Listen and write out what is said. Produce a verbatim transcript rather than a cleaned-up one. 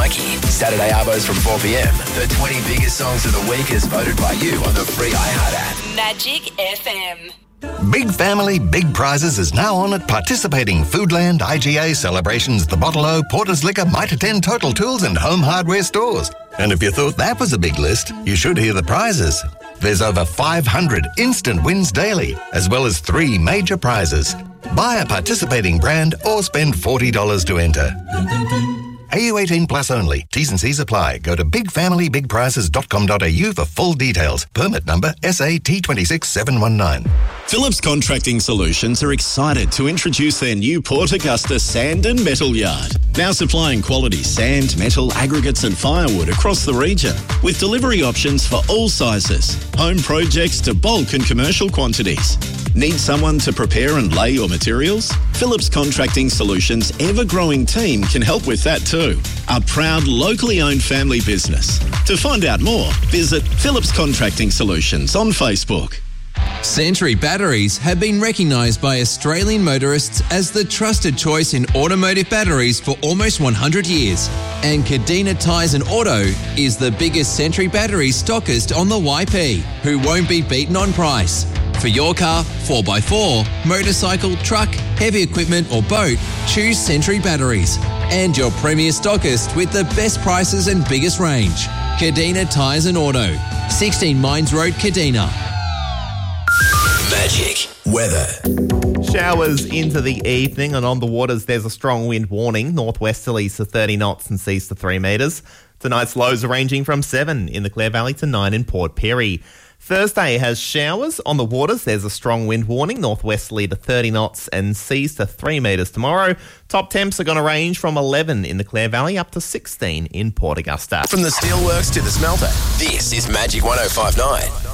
Mikey. Saturday Arbos from four p.m. The twenty biggest songs of the week as voted by you on the free iHeart app. Magic F M. Big Family, Big Prizes is now on at participating Foodland, I G A, Celebrations, The Bottle-O, Porter's Liquor, Mitre ten, Total Tools and Home Hardware stores. And if you thought that was a big list, you should hear the prizes. There's over five hundred instant wins daily, as well as three major prizes. Buy a participating brand or spend forty dollars to enter. A U eighteen plus only. T's and C's apply. Go to big family big prizes dot com dot a u for full details. Permit number S A T two six seven one nine. Phillips Contracting Solutions are excited to introduce their new Port Augusta Sand and Metal Yard. Now supplying quality sand, metal, aggregates and firewood across the region with delivery options for all sizes, home projects to bulk and commercial quantities. Need someone to prepare and lay your materials? Phillips Contracting Solutions' ever-growing team can help with that too. A proud, locally owned family business. To find out more, visit Phillips Contracting Solutions on Facebook. Sentry batteries have been recognised by Australian motorists as the trusted choice in automotive batteries for almost one hundred years. And Cadena Tyres and Auto is the biggest Sentry battery stockist on the Y P, who won't be beaten on price. For your car, four by four, motorcycle, truck, heavy equipment or boat, choose Sentry batteries. And your premier stockist with the best prices and biggest range. Cadena Tyres and Auto, sixteen Mines Road, Cadena. Magic weather. Showers into the evening, and on the waters there's a strong wind warning. Northwesterlies to thirty knots and seas to three metres. Tonight's lows are ranging from seven in the Clare Valley to nine in Port Pirie. Thursday has showers on the waters. There's a strong wind warning, northwesterly to thirty knots and seas to three metres tomorrow. Top temps are going to range from eleven in the Clare Valley up to sixteen in Port Augusta. From the steelworks to the smelter, this is Magic one oh five point nine.